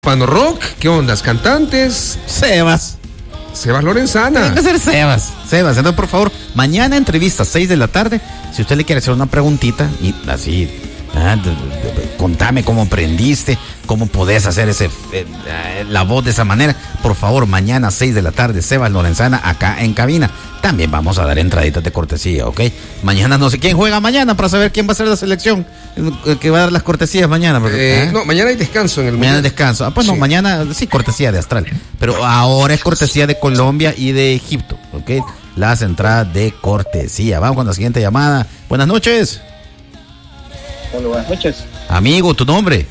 Hispano Rock, ¿qué ondas? ¿Cantantes? Sebas Lorenzana. Tiene que ser Sebas. Entonces, por favor, mañana entrevista, 6 de la tarde. Si usted le quiere hacer una preguntita y así, contame cómo aprendiste, cómo podés hacer la voz de esa manera. Por favor, mañana 6 de la tarde, Sebas Lorenzana, acá en cabina. También vamos a dar entraditas de cortesía, ¿ok? Mañana no sé quién juega mañana para saber quién va a ser la selección que va a dar las cortesías mañana. No, mañana hay descanso en el Mañana hay descanso. Pues sí. No, mañana sí, cortesía de Astral. Pero ahora es cortesía de Colombia y de Egipto, ¿ok? Las entradas de cortesía. Vamos con la siguiente llamada. Buenas noches. Hola, buenas noches. Amigo, ¿tu nombre?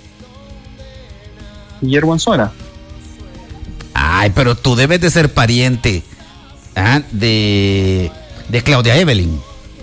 Guillermo Anzuara. Ay, pero tú debes de ser pariente de Claudia Evelyn.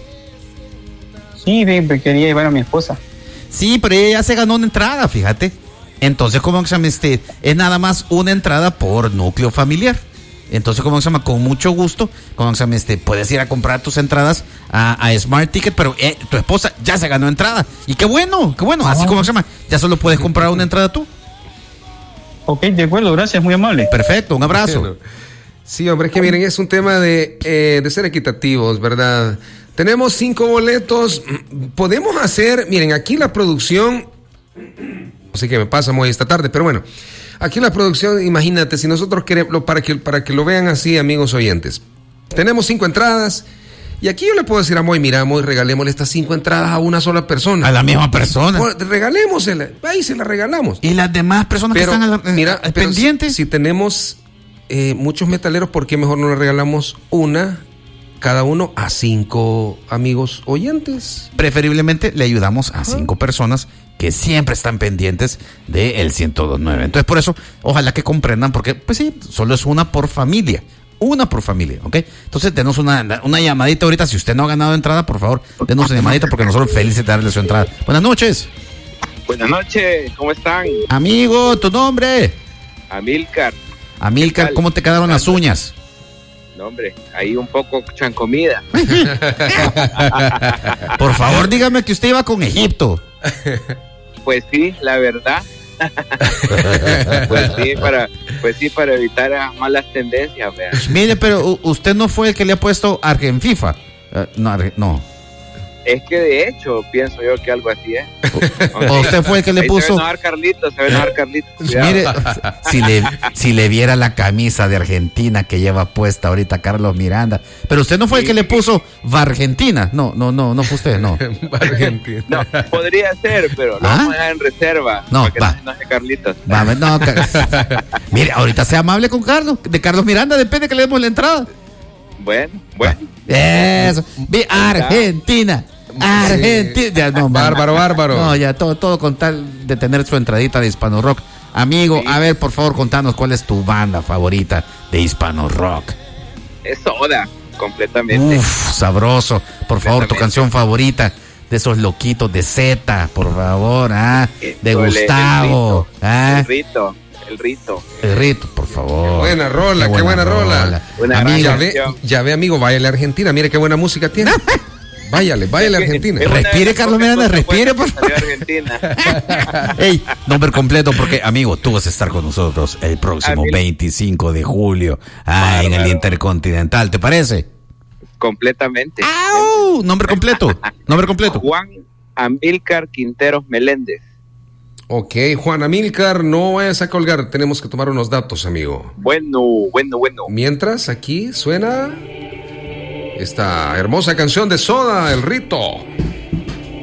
Sí, quería llevar a mi esposa. Sí, pero ella ya se ganó una entrada, fíjate. Entonces, ¿cómo se llama? Es nada más una entrada por núcleo familiar. Entonces, ¿cómo se llama? Con mucho gusto, ¿cómo se llama? Puedes ir a comprar tus entradas a Smart Ticket, pero tu esposa ya se ganó entrada. Y qué bueno. Así como se llama, ya solo puedes comprar una entrada tú. Ok, de acuerdo, gracias, muy amable. Perfecto, un abrazo. Bueno, sí, hombre, es que miren, es un tema de ser equitativos, ¿verdad? Tenemos 5 boletos, podemos hacer, miren, aquí la producción, no sé qué me pasa muy esta tarde, pero bueno, aquí la producción, imagínate, si nosotros queremos, para que lo vean así, amigos oyentes, tenemos 5 entradas. Y aquí yo le puedo decir a Moy, mira, Moy, regalémosle estas 5 entradas a una sola persona. A la misma persona. Regalémosela, ahí se la regalamos. Y las demás personas pero, que están pendientes. Si tenemos muchos metaleros, ¿por qué mejor no le regalamos una, cada uno, a 5 amigos oyentes? Preferiblemente le ayudamos a 5 personas que siempre están pendientes del 102.9. Entonces, por eso, ojalá que comprendan, porque, pues sí, solo es una por familia. Una por familia, ¿ok? Entonces, denos una llamadita ahorita. Si usted no ha ganado entrada, por favor, denos una llamadita porque nosotros felices de darle su entrada. Buenas noches. Buenas noches, ¿cómo están? Amigo, ¿tu nombre? Amílcar, ¿cómo te quedaron las uñas? No, hombre, ahí un poco chancomida. Por favor, dígame que usted iba con Egipto. Pues sí, la verdad. pues sí, para evitar malas tendencias, ¿verdad? Mire, pero usted no fue el que le ha puesto Argenfifa. No. Es que de hecho pienso yo que algo así es. O usted fue el que le puso. Se va a enojar Carlitos. Mire, si le viera la camisa de Argentina que lleva puesta ahorita Carlos Miranda. Pero usted no fue el que le puso Argentina. No fue usted, no. Argentina. No, podría ser, pero lo vamos a dejar en reserva. No, para que no se enoje Carlitos. Mire, ahorita sea amable con Carlos. De Carlos Miranda depende que le demos la entrada. Bueno. Eso. Argentina. Ya, no, bárbaro. No, ya todo con tal de tener su entradita de Hispano Rock. Amigo, sí. A ver, por favor, contanos cuál es tu banda favorita de Hispano Rock. Es Soda, completamente. Sabroso. Por favor, tu canción favorita de esos loquitos de Z, por favor, de Gustavo. El rito, por favor. Qué buena rola. Amigo, ya ve, amigo, váyale a Argentina, mire qué buena música tiene. Váyale a Argentina. Respire, Carlos Miranda, respire, por favor. Ey, nombre completo, porque, amigo, tú vas a estar con nosotros el próximo 25 de julio en el Intercontinental, ¿te parece? Completamente. ¡Au! Nombre completo. Juan Amílcar Quinteros Meléndez. Ok, Juan Amílcar, no vayas a colgar, tenemos que tomar unos datos, amigo. Bueno. Mientras aquí suena esta hermosa canción de Soda, El Rito.